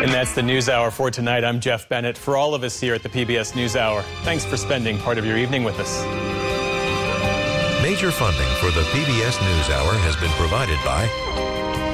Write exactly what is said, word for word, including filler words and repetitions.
And that's the News Hour for tonight. I'm Jeff Bennett. For all of us here at the P B S News Hour, thanks for spending part of your evening with us. Major funding for the P B S News Hour has been provided by